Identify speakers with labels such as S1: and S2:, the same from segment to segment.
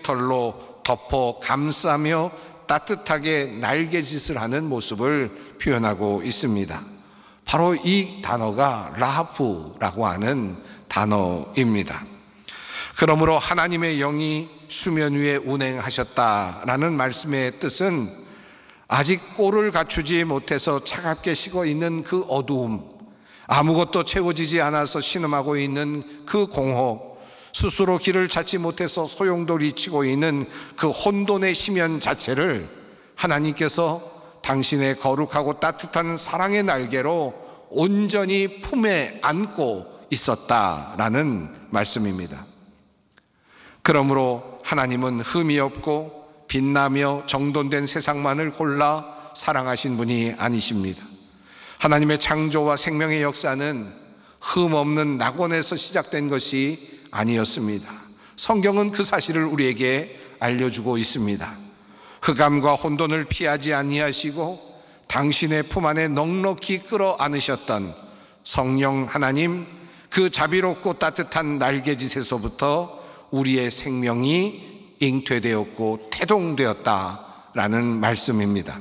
S1: 깃털로 덮어 감싸며 따뜻하게 날개짓을 하는 모습을 표현하고 있습니다. 바로 이 단어가 라하프라고 하는 단어입니다. 그러므로 하나님의 영이 수면 위에 운행하셨다라는 말씀의 뜻은 아직 꼴을 갖추지 못해서 차갑게 식어 있는 그 어두움, 아무것도 채워지지 않아서 신음하고 있는 그 공허, 스스로 길을 찾지 못해서 소용돌이치고 있는 그 혼돈의 심연 자체를 하나님께서 당신의 거룩하고 따뜻한 사랑의 날개로 온전히 품에 안고 있었다라는 말씀입니다. 그러므로 하나님은 흠이 없고 빛나며 정돈된 세상만을 골라 사랑하신 분이 아니십니다. 하나님의 창조와 생명의 역사는 흠 없는 낙원에서 시작된 것이 아니었습니다. 성경은 그 사실을 우리에게 알려주고 있습니다. 흑암과 혼돈을 피하지 아니하시고 당신의 품 안에 넉넉히 끌어안으셨던 성령 하나님, 그 자비롭고 따뜻한 날개짓에서부터 우리의 생명이 잉태되었고 태동되었다라는 말씀입니다.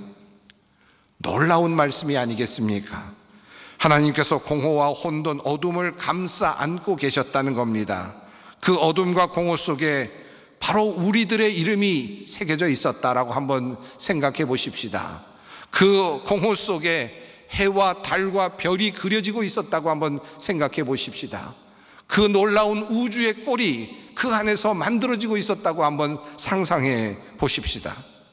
S1: 놀라운 말씀이 아니겠습니까? 하나님께서 공허와 혼돈, 어둠을 감싸 안고 계셨다는 겁니다. 그 어둠과 공허 속에 바로 우리들의 이름이 새겨져 있었다라고 한번 생각해 보십시다. 그 공허 속에 해와 달과 별이 그려지고 있었다고 한번 생각해 보십시다. 그 놀라운 우주의 꼴이 그 안에서 만들어지고 있었다고 한번 상상해 보십시다.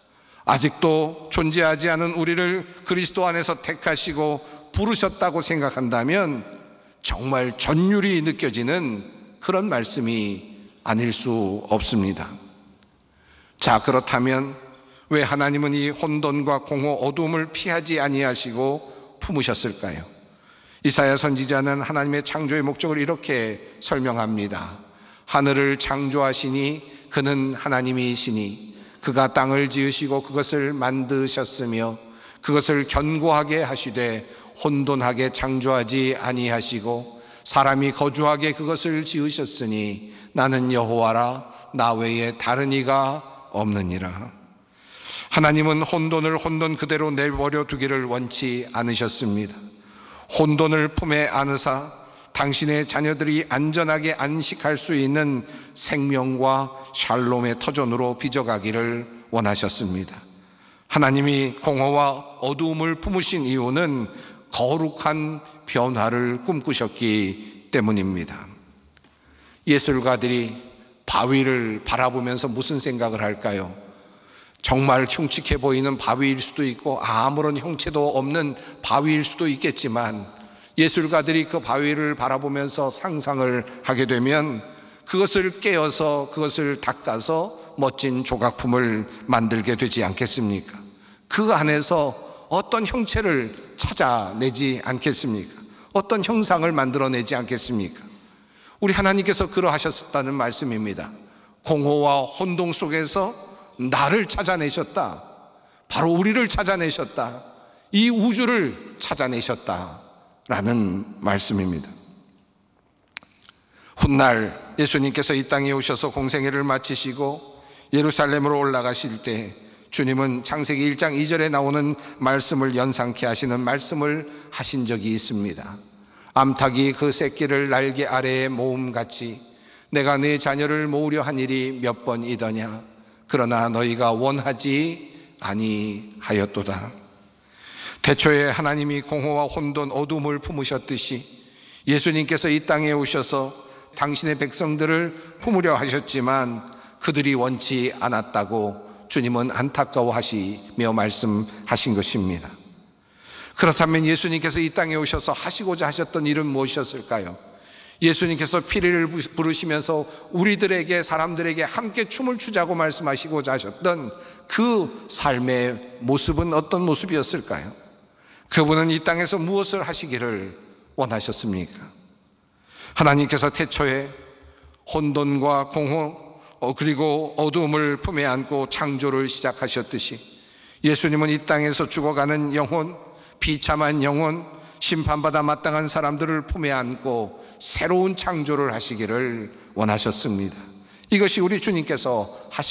S1: 아직도 존재하지 않은 우리를 그리스도 안에서 택하시고 부르셨다고 생각한다면 정말 전율이 느껴지는 그런 말씀이 아닐 수 없습니다. 자, 그렇다면 왜 하나님은 이 혼돈과 공허 어둠을 피하지 아니하시고 품으셨을까요? 이사야 선지자는 하나님의 창조의 목적을 이렇게 설명합니다. 하늘을 창조하시니 그는 하나님이시니 그가 땅을 지으시고 그것을 만드셨으며 그것을 견고하게 하시되 혼돈하게 창조하지 아니하시고 사람이 거주하게 그것을 지으셨으니 나는 여호와라 나 외에 다른 이가 없느니라. 하나님은 혼돈을 혼돈 그대로 내버려 두기를 원치 않으셨습니다. 혼돈을 품에 안으사 당신의 자녀들이 안전하게 안식할 수 있는 생명과 샬롬의 터전으로 빚어가기를 원하셨습니다. 하나님이 공허와 어두움을 품으신 이유는 거룩한 변화를 꿈꾸셨기 때문입니다. 예술가들이 바위를 바라보면서 무슨 생각을 할까요? 정말 흉측해 보이는 바위일 수도 있고 아무런 형체도 없는 바위일 수도 있겠지만 예술가들이 그 바위를 바라보면서 상상을 하게 되면 그것을 깨어서 그것을 닦아서 멋진 조각품을 만들게 되지 않겠습니까? 그 안에서 어떤 형체를 찾아내지 않겠습니까? 어떤 형상을 만들어내지 않겠습니까? 우리 하나님께서 그러하셨다는 말씀입니다. 공허와 혼동 속에서 나를 찾아내셨다. 바로 우리를 찾아내셨다. 이 우주를 찾아내셨다라는 말씀입니다. 훗날 예수님께서 이 땅에 오셔서 공생애를 마치시고 예루살렘으로 올라가실 때 주님은 창세기 1장 2절에 나오는 말씀을 연상케 하시는 말씀을 하신 적이 있습니다. 암탉이 그 새끼를 날개 아래에 모음같이 내가 네 자녀를 모으려 한 일이 몇 번이더냐. 그러나 너희가 원하지 아니하였도다. 태초에 하나님이 공허와 혼돈 어둠을 품으셨듯이 예수님께서 이 땅에 오셔서 당신의 백성들을 품으려 하셨지만 그들이 원치 않았다고 주님은 안타까워하시며 말씀하신 것입니다. 그렇다면 예수님께서 이 땅에 오셔서 하시고자 하셨던 일은 무엇이었을까요? 예수님께서 피리를 부르시면서 우리들에게, 사람들에게 함께 춤을 추자고 말씀하시고자 하셨던 그 삶의 모습은 어떤 모습이었을까요? 그분은 이 땅에서 무엇을 하시기를 원하셨습니까? 하나님께서 태초에 혼돈과 공허 그리고 어두움을 품에 안고 창조를 시작하셨듯이 예수님은 이 땅에서 죽어가는 영혼, 비참한 영혼, 심판받아 마땅한 사람들을 품에 안고 새로운 창조를 하시기를 원하셨습니다. 이것이 우리 주님께서